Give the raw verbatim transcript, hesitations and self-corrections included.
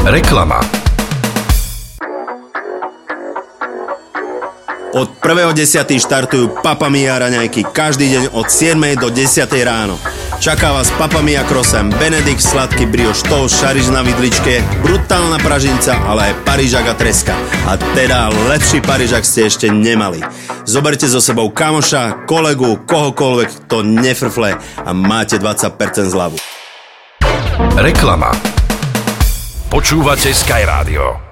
Reklama. Od prvého desiateho štartujú Papa Mia raňajky každý deň od siedmej do desiatej ráno. Čaká vás Papa Mia croissant, Benedikt, sladký brioche, toast, šariš na vidličke, brutálna pražinca, ale aj parížak a treska. A teda lepší parížak ste ešte nemali. Zoberte so sebou kamoša, kolegu, kohokoľvek, kto nefrfle a máte dvadsať percent zľavu. Reklama. Počúvate Sky Radio.